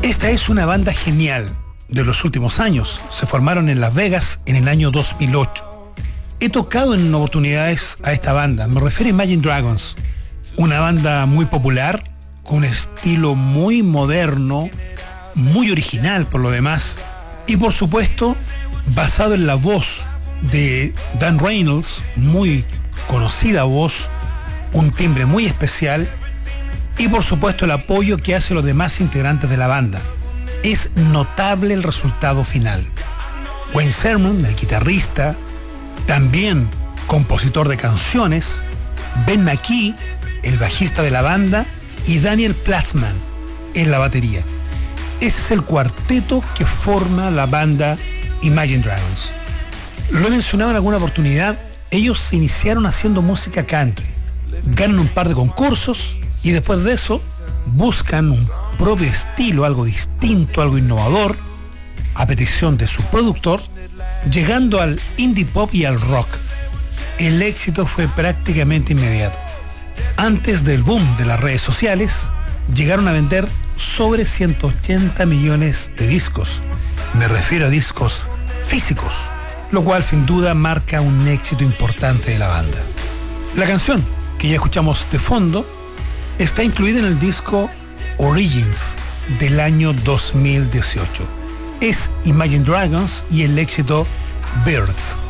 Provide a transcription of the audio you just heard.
Esta es una banda genial de los últimos años. Se formaron en Las Vegas en el año 2008. He tocado en oportunidades a esta banda. Me refiero a Imagine Dragons. Una banda muy popular, con un estilo muy moderno, muy original por lo demás. Y por supuesto, basado en la voz de Dan Reynolds, muy conocida voz, un timbre muy especial. Y por supuesto el apoyo que hacen los demás integrantes de la banda. Es notable el resultado final. Wayne Sermon, el guitarrista, también compositor de canciones, Ben McKee, el bajista de la banda, y Daniel Platzman en la batería. Ese es el cuarteto que forma la banda Imagine Dragons. Lo he mencionado en alguna oportunidad, ellos se iniciaron haciendo música country. Ganan un par de concursos y después de eso buscan un propio estilo, algo distinto, algo innovador, a petición de su productor, llegando al indie pop y al rock. El éxito fue prácticamente inmediato. Antes del boom de las redes sociales, llegaron a vender sobre 180 millones de discos. Me refiero a discos físicos, lo cual sin duda marca un éxito importante de la banda. La canción que ya escuchamos de fondo está incluida en el disco Origins del año 2018. Es Imagine Dragons y el éxito Birds.